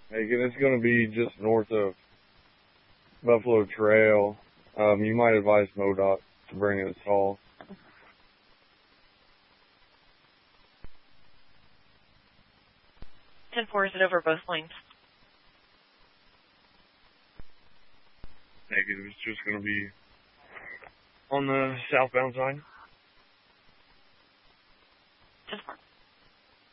Again, it's going to be just north of Buffalo Trail. You might advise MoDOT to bring it all. 10-4, is it over both lanes? Negative, it's just going to be on the southbound side.